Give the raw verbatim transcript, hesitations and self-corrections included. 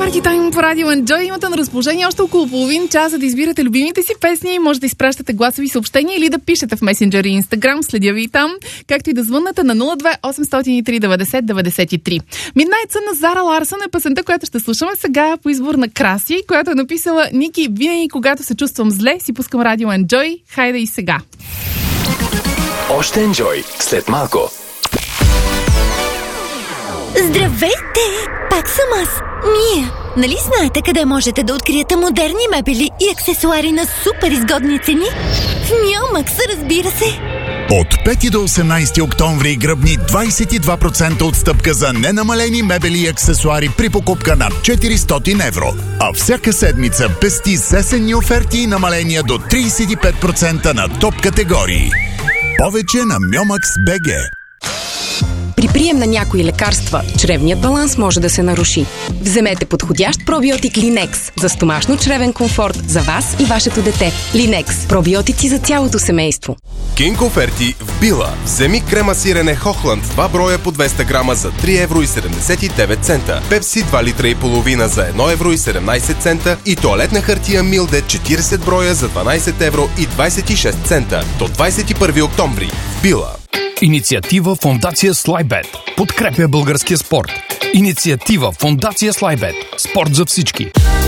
Парти Тайм по Радио Enjoy. Имате на разположение още около половин часа да избирате любимите си песни. Може да изпращате гласови съобщения или да пишете в месенджер и Instagram. Следя ви там. Както и да звъннете на нула две осемстотин и три деветдесет деветдесет и три. Midnight Sun на Зара Ларсън е песента, която ще слушаме сега по избор на Краси, която е написала: Ники, винаги когато се чувствам зле, си пускам Радио Enjoy. Хайде и сега. Още Enjoy след малко. Здравейте! Пак съм аз, Мия. Нали знаете къде можете да откриете модерни мебели и аксесуари на супер изгодни цени? В Миомакс, разбира се! От пети до осемнайсети октомври гръбни двайсет и два процента отстъпка за ненамалени мебели и аксесуари при покупка над четиристотин евро. А всяка седмица пести с есенни оферти и намаления до трийсет и пет процента на топ категории. Повече на Миомакс точка би джи. При прием на някои лекарства, чревният баланс може да се наруши. Вземете подходящ пробиотик Линекс за стомашно-чревен комфорт за вас и вашето дете. Линекс – пробиотици за цялото семейство. Кинг оферти в Била. Вземи крема сирене Хохланд два броя по двеста грама за три евро и седемдесет и девет цента. Пепси два литра и половина за едно евро и седемнайсет цента. И тоалетна хартия Милде четирийсет броя за дванайсет евро и двайсет и шест цента. До двайсет и първи октомври. В Била. Инициатива Фондация Слайбет подкрепя българския спорт. Инициатива Фондация Слайбет. Спорт за всички.